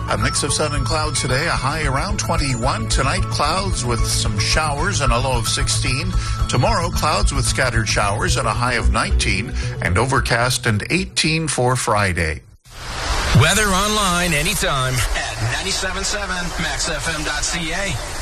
A mix of sun and clouds today, a high around 21. Tonight, clouds with some showers and a low of 16. Tomorrow, clouds with scattered showers and a high of 19. And overcast and 18 for Friday. Weather online anytime at 97.7 maxfm.ca.